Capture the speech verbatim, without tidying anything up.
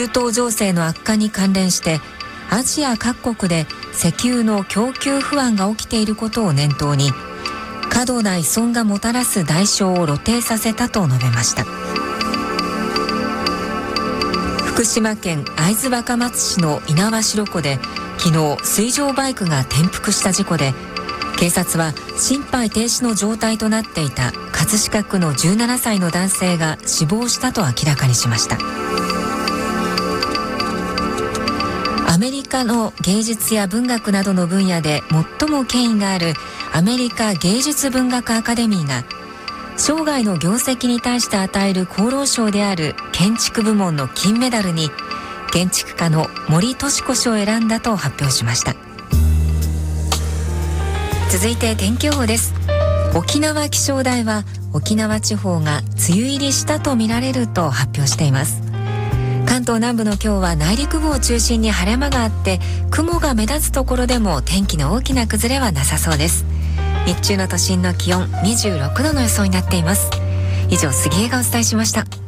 中東情勢の悪化に関連してアジア各国で石油の供給不安が起きていることを念頭に、過度な依存がもたらす代償を露呈させたと述べました。福島県会津若松市の猪苗代湖で昨日水上バイクが転覆した事故で、警察は心肺停止の状態となっていた葛飾区のじゅうななさいの男性が死亡したと明らかにしました。アメリカの芸術や文学などの分野で最も権威があるアメリカ芸術文学アカデミーが生涯の業績に対して与える功労賞である建築部門の金メダルに建築家の森敏子氏を選んだと発表しました。続いて天気予報です。沖縄気象台は沖縄地方が梅雨入りしたとみられると発表しています。関東南部の今日は内陸部を中心に晴れ間があって、雲が目立つところでも天気の大きな崩れはなさそうです。日中の都心の気温にじゅうろくどの予想になっています。以上、杉江がお伝えしました。